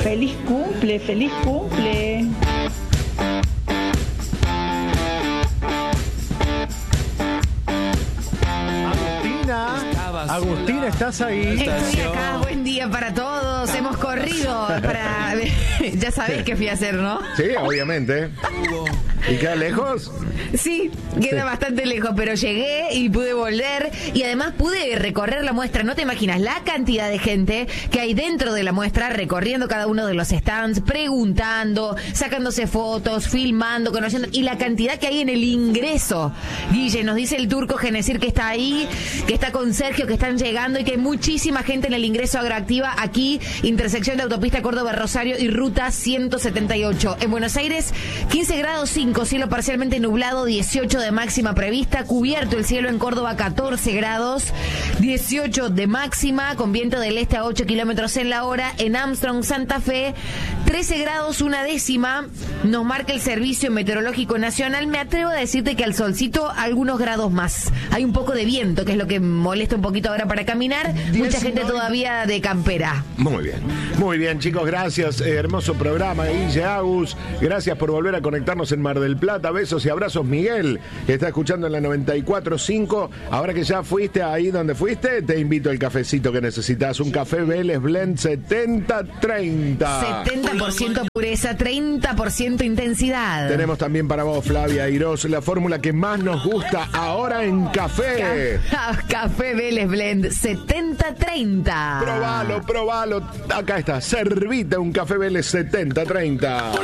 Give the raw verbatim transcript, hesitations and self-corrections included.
Feliz cumple, feliz cumple. Agustina, ¿estás ahí? Estoy acá, buen día para todos. Hemos corrido para... Ya sabés qué fui a hacer, ¿no? Sí, obviamente. ¿Y queda lejos? Sí, queda sí. bastante lejos, pero llegué y pude volver y además pude recorrer la muestra. No te imaginas la cantidad de gente que hay dentro de la muestra, recorriendo cada uno de los stands, preguntando, sacándose fotos, filmando, conociendo, y la cantidad que hay en el ingreso. Guille, nos dice el Turco Genesir que está ahí, que está con Sergio, que están llegando y que hay muchísima gente en el ingreso Agroactiva aquí, intersección de autopista Córdoba-Rosario y ruta ciento setenta y ocho. En Buenos Aires, quince grados cinco, cielo parcialmente nublado, dieciocho de máxima prevista, cubierto el cielo en Córdoba, catorce grados, dieciocho de máxima, con viento del este a ocho kilómetros en la hora. En Armstrong, Santa Fe, trece grados, una décima, nos marca el Servicio Meteorológico Nacional. Me atrevo a decirte que al solcito algunos grados más. Hay un poco de viento, que es lo que molesta un poquito ahora para caminar. Mucha gente todavía de campera. Muy bien, muy bien, chicos, gracias. Eh, hermoso programa, Guille, Agus. Gracias por volver a conectarnos en Mar del Plata. Besos y abrazos, Miguel, que está escuchando en la noventa y cuatro punto cinco. Ahora que ya fuiste ahí donde fuiste, te invito al cafecito que necesitas. Un café Vélez Blend setenta treinta. setenta por ciento pureza, treinta por ciento intensidad. Tenemos también para vos, Flavia Irós, la fórmula que más nos gusta ahora en café. Ca- café Vélez Blend setenta treinta. Probalo, probalo. Acá está, servite un café Vélez setenta treinta.